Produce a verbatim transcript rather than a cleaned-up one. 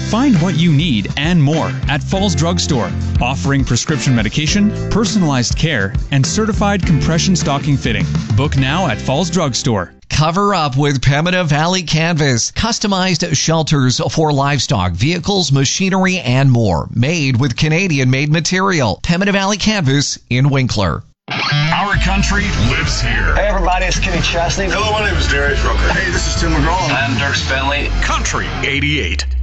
Find what you need and more at Falls Drug Store, offering prescription medication, personalized care, and certified compression stocking fitting. Book now at Falls Drug Store. Cover up with Pembina Valley Canvas. Customized shelters for livestock, vehicles, machinery, and more. Made with Canadian-made material. Pembina Valley Canvas in Winkler. Our country lives here. Hey everybody, it's Kenny Chesney. Hello, my name is Darius Rucker. Hey, this is Tim McGraw. I'm Dirk Spenley. Country eighty-eight.